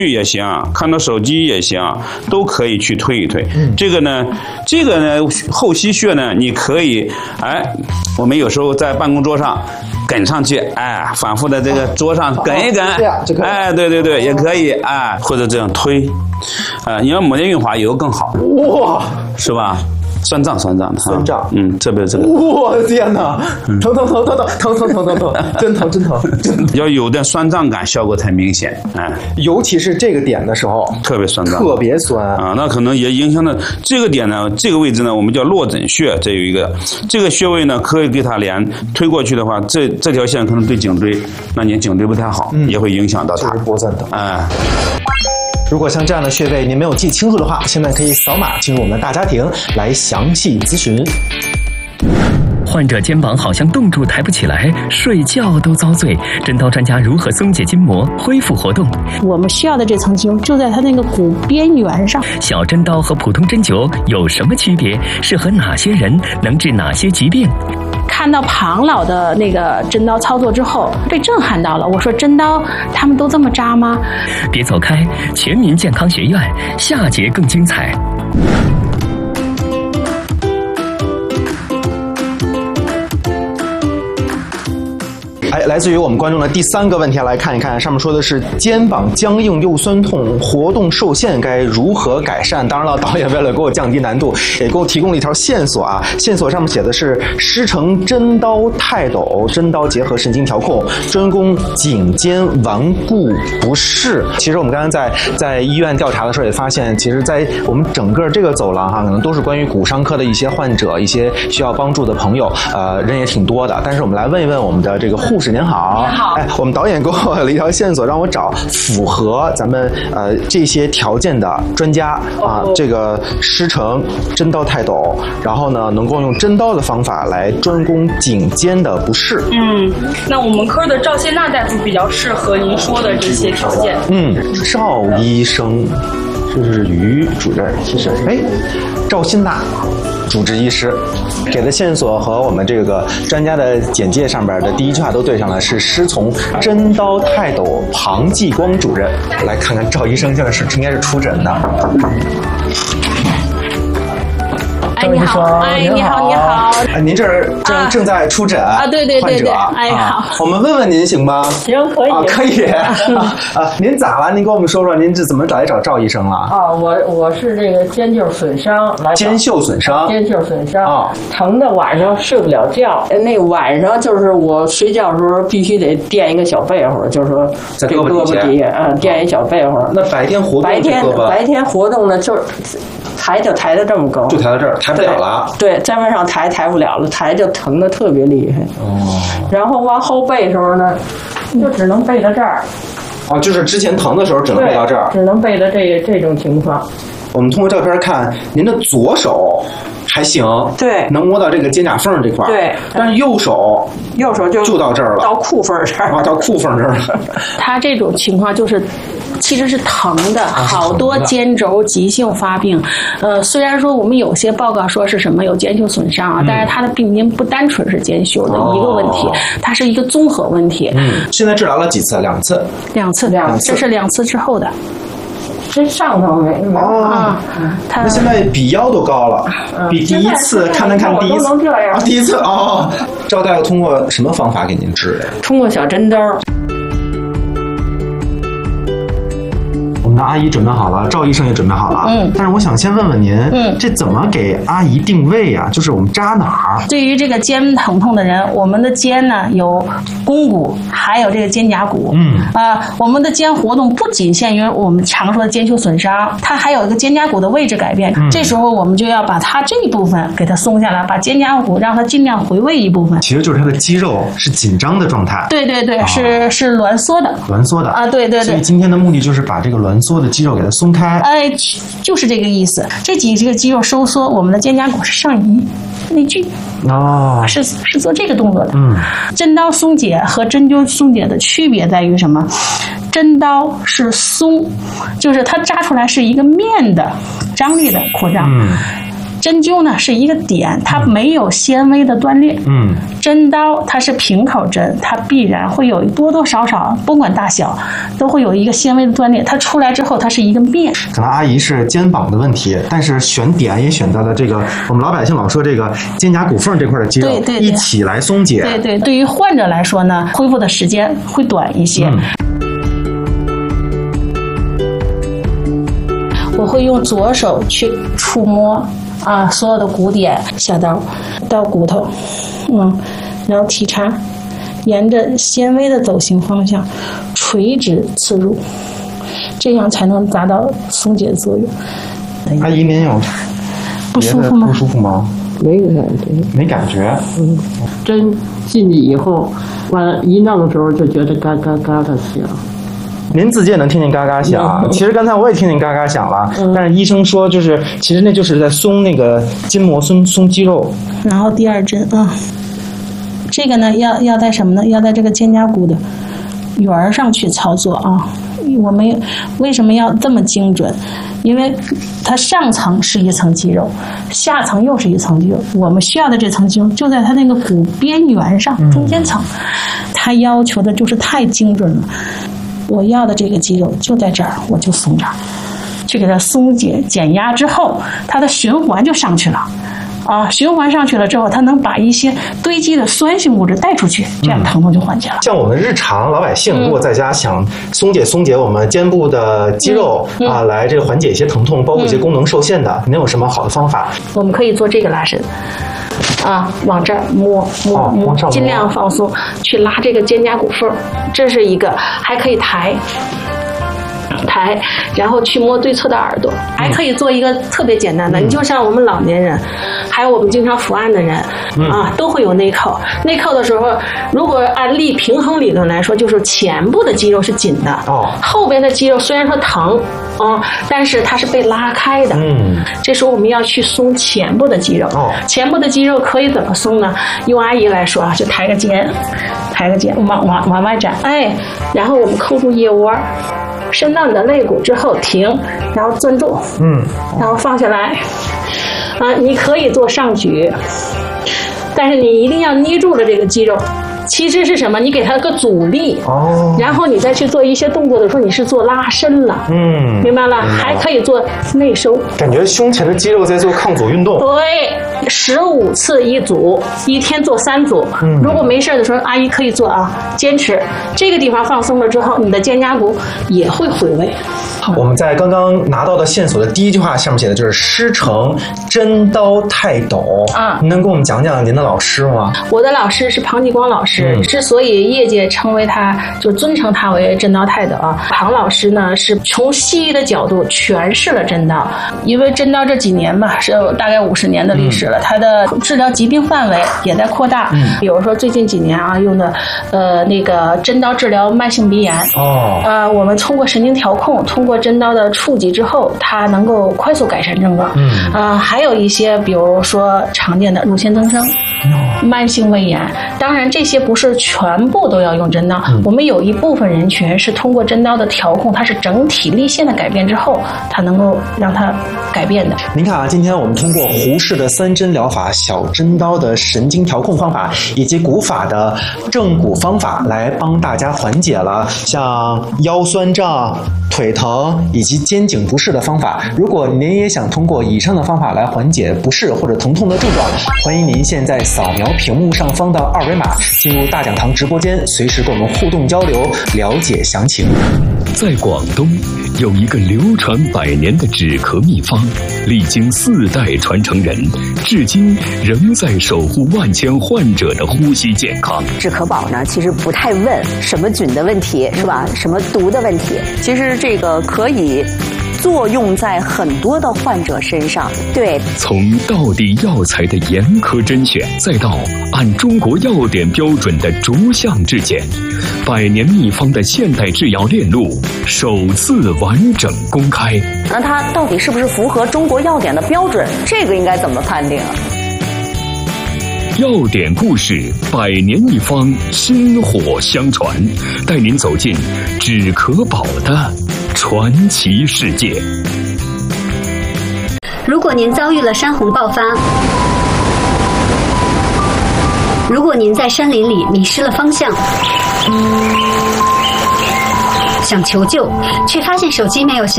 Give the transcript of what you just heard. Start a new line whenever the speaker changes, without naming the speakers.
也行，看到手机也行，都可以去推一推。这个呢，后溪穴呢，你可以，我们有时候在办公桌上梗上去，反复的这个桌上梗一梗，对，也可以，或者这样推，你要抹点润滑油更好，
哇，
是吧？酸胀，特别这个，
我的天哪，疼，真疼，
要有点酸胀感，效果才明显，
尤其是这个点的时候，
特别酸胀，
特别酸
啊，那可能也影响到这个点呢，这个位置呢，我们叫落枕穴，这有一个这个穴位呢，可以给它推过去的话，这条线可能对颈椎，那你颈椎不太好，也会影响到它，
就是脖子疼，如果像这样的穴位您没有记清楚的话，现在可以扫码进入我们的大家庭来详细咨询。
患者肩膀好像冻住抬不起来，睡觉都遭罪，针刀专家如何松解筋膜，恢复活动？
我们需要的这层肌肉就在它那个骨边缘上。
小针刀和普通针灸有什么区别？适合哪些人？能治哪些疾病？
看到庞老的那个针刀操作之后，被震撼到了。我说针刀他们都这么扎吗？
别走开，全民健康学院下节更精彩。
来自于我们观众的第3个问题，来看一看。上面说的是肩膀僵硬又酸痛，活动受限，该如何改善？当然了，导演为了给我降低难度，也给我提供了一条线索啊。线索上面写的是师承针刀泰斗，针刀结合神经调控，专攻颈肩顽固不适。其实我们刚才在医院调查的时候也发现，其实在我们整个这个走廊可能都是关于骨伤科的一些患者，一些需要帮助的朋友，人也挺多的。但是我们来问一问我们的这个护士。您好，我们导演给我了一条线索，让我找符合咱们这些条件的专家啊，这个师承针刀泰斗，然后呢能够用针刀的方法来专攻颈肩的不适。
那我们科的赵谢娜大夫比较适合您说的这些条件。
赵医生，这是于主任，其实赵新娜。主治医师给的线索和我们这个专家的简介上边的第一句话都对上了，是师从针刀泰斗庞继光主任。来看看赵医生现在应该是出诊的。
你好，你好，
您这儿正在出诊啊？
对，好，
我们问问您行吗？
行，可以，
可以。您咋了？您跟我们说说，您这怎么来找赵医生了？
我是这个肩袖损伤来。
肩袖损伤，
疼的晚上睡不了觉。那晚上就是我睡觉的时候必须得垫一个小被窝，就是说
在胳膊底下，
垫一小被窝。
那白天活动，
白天活动呢，就是抬得这么高，
就抬到这儿，抬不了了。
对，再往上抬不了了，抬就疼得特别厉害。然后往后背的时候呢，就只能背到这儿。
就是之前疼的时候只能背到这儿，
只能背到这种情况。
我们通过照片看，您的左手还行，
对，
能摸到这个肩胛缝这块，
对，
但是右手就到这儿了，
到裤缝这儿，
到裤缝这儿了。
他这种情况其实是疼的，好多肩轴急性发病。虽然说我们有些报告说是什么有肩袖损伤啊，但是它的病因不单纯是肩袖的一个问题，它是一个综合问题。
现在治疗了几次？2次。
2次，这是2次之后的。
这上头没
那现在比腰都高了，比第一次看第一次
都能这样。
第一次赵大夫通过什么方法给您治的？
通过小针刀。
我们的阿姨准备好了，赵医生也准备好了。但是我想先问问您，这怎么给阿姨定位呀？就是我们扎哪儿？
对于这个肩疼痛的人，我们的肩呢有肱骨，还有这个肩胛骨。我们的肩活动不仅限于我们常说的肩袖损伤，它还有一个肩胛骨的位置改变。这时候我们就要把它这一部分给它松下来，把肩胛骨让它尽量回位一部分。
其实就是它的肌肉是紧张的状态。
对，是挛缩的。
挛缩的啊，
对。
所以今天的目的就是把这个挛缩的肌肉给它松开。
就是这个意思。这个肌肉收缩，我们的肩胛骨是上移内聚。是做这个动作的。针刀松解和针灸松解的区别在于什么？针刀是松，就是它扎出来是一个面的张力的扩张。 针灸呢是一个点，它没有纤维的断裂。针刀它是平口针，它必然会有多多少少，不管大小，都会有一个纤维的断裂。它出来之后，它是一个面。
可能阿姨是肩膀的问题，但是选点也选择了这个我们老百姓老说这个肩胛骨缝这块的肌肉，
对
一起来松解。
对，对于患者来说呢，恢复的时间会短一些。我会用左手去触摸所有的骨点，下刀到骨头，然后体插，沿着纤维的走行方向垂直刺入，这样才能达到松解作用。
阿姨，您有
不舒服吗？
不舒服吗？
没感觉，
没感觉。
针进去以后，完了一弄的时候就觉得嘎嘎嘎的响。
您自己也能听见嘎嘎响，其实刚才我也听见嘎嘎响了，但是医生说其实那就是在松那个筋膜，松肌肉。
然后第二针这个呢要在什么呢？要在这个肩胛骨的缘上去操作我们为什么要这么精准？因为它上层是一层肌肉，下层又是一层肌肉，我们需要的这层肌肉就在它那个骨边缘上中间层，它要求的就是太精准了。我要的这个肌肉就在这儿，我就松这儿，去给它松解减压之后，它的循环就上去了。循环上去了之后，它能把一些堆积的酸性物质带出去，这样疼痛就缓解了。
像我们日常老百姓，如果在家想松解我们肩部的肌肉来这个缓解一些疼痛，包括一些功能受限的，您有什么好的方法？
我们可以做这个拉伸。往这儿摸，尽量放松，去拉这个肩胛骨缝，这是一个，还可以抬，然后去摸对侧的耳朵，还可以做一个特别简单的，你就像我们老年人，还有我们经常伏案的人，都会有内扣。内扣的时候，如果按力平衡理论来说，就是前部的肌肉是紧的，后边的肌肉虽然说疼，但是它是被拉开的。这时候我们要去松前部的肌肉。前部的肌肉可以怎么松呢？用阿姨来说就抬个肩，往外展，然后我们扣住腋窝。伸到你的肋骨之后停，然后攥住，然后放下来，你可以做上举，但是你一定要捏住了这个肌肉。其实是什么？你给它个阻力，然后你再去做一些动作的时候，你是做拉伸了，明白了？还可以做内收，
感觉胸前的肌肉在做抗阻运动。
对，15次一组，一天做3组。如果没事的时候，阿姨可以做坚持。这个地方放松了之后，你的肩胛骨也会回位。
我们在刚刚拿到的线索的第一句话上面写的就是师承真刀泰斗您能给我们讲讲您的老师吗？
我的老师是庞继光老师，之所以业界称为他，就尊称他为真刀泰斗庞老师呢是从西医的角度诠释了真刀，因为真刀这几年吧是有大概50年的历史了，它的治疗疾病范围也在扩大。比如说最近几年用的那个真刀治疗慢性鼻炎我们通过神经调控，通过真刀的触及之后，它能够快速改善症状。还有一些比如说常见的乳腺增生、慢性胃炎，当然这些不是全部都要用真刀，我们有一部分人群是通过真刀的调控，它是整体力线的改变之后，它能够让它改变的。
您看今天我们通过胡适的3针疗法、小真刀的神经调控方法，以及古法的正骨方法，来帮大家缓解了像腰酸胀、腿疼以及肩颈不适的方法。如果您也想通过以上的方法来缓解不适或者疼痛的症状，欢迎您现在扫描屏幕上方的2维码，进入大讲堂直播间，随时跟我们互动交流，了解详情。
在广东有一个流传100年的止咳秘方，历经4代传承人，至今仍在守护万千患者的呼吸健康。
止咳宝呢，其实不太问什么菌的问题，是吧？什么毒的问题，其实这个可以作用在很多的患者身上。对，
从道地药材的严苛甄选，再到按中国药典标准的逐项质检，100年秘方的现代制药链路首次完整公开。
那它到底是不是符合中国药典的标准？这个应该怎么判定啊？
药典故事100年秘方薪火相传，带您走进止咳宝的传奇世界。
如果您遭遇了山洪爆发，如果您在山林里迷失了方向，想求救却发现手机没有信